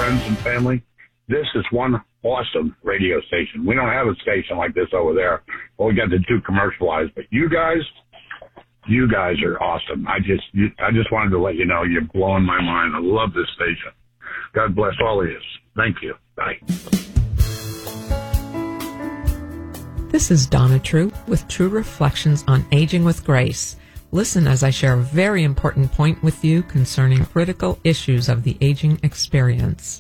friends and family, this is one awesome radio station. We don't have a station like this over there. Well, we got the two commercialized, but you guys are awesome. I just wanted to let you know you're blowing my mind. I love this station. God bless all of you. Thank you. Bye. This is Donna True with True Reflections on Aging with Grace. Listen as I share a very important point with you concerning critical issues of the aging experience.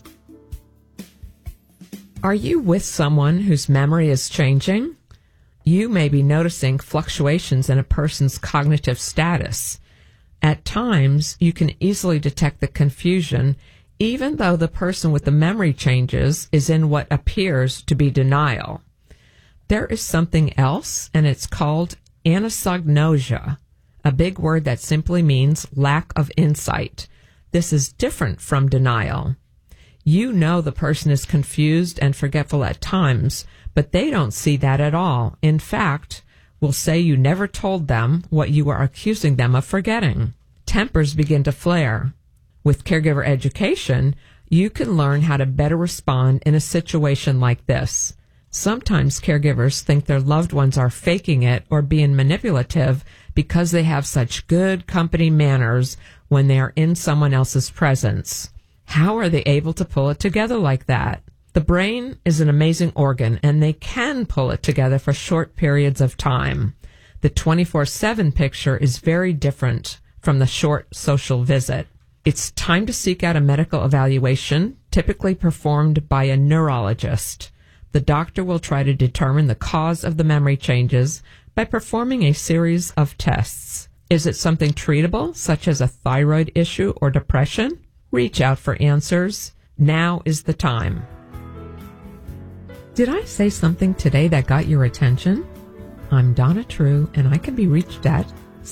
Are you with someone whose memory is changing? You may be noticing fluctuations in a person's cognitive status. At times, you can easily detect the confusion, even though the person with the memory changes is in what appears to be denial. There is something else, and it's called anosognosia, a big word that simply means lack of insight. This is different from denial. You know the person is confused and forgetful at times, but they don't see that at all. In fact, will say you never told them what you are accusing them of forgetting. Tempers begin to flare. With caregiver education, you can learn how to better respond in a situation like this. Sometimes caregivers think their loved ones are faking it or being manipulative because they have such good company manners when they are in someone else's presence. How are they able to pull it together like that? The brain is an amazing organ, and they can pull it together for short periods of time. The 24/7 picture is very different from the short social visit. It's time to seek out a medical evaluation, typically performed by a neurologist. The doctor will try to determine the cause of the memory changes by performing a series of tests. Is it something treatable, such as a thyroid issue or depression? Reach out for answers. Now is the time. Did I say something today that got your attention? I'm Donna True, and I can be reached at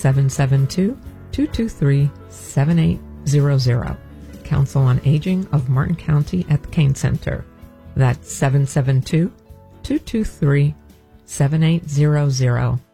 772-223-7800. Council on Aging of Martin County at the Kane Center. That's 772-223-7800.